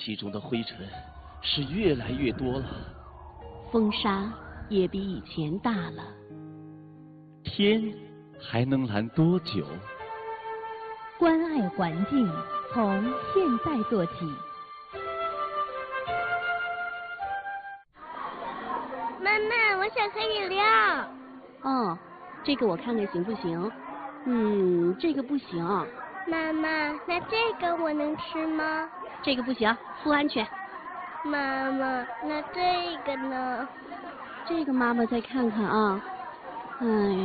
气中的灰尘是越来越多了， 风沙也比以前大了。 天还能蓝多久？ 关爱环境，从现在做起。 妈妈，我想喝饮料。 哦，这个我看看行不行？这个不行。 妈妈，那这个我能吃吗？ 这个不行，不安全。 妈妈，那这个呢？ 这个妈妈再看看啊。哎。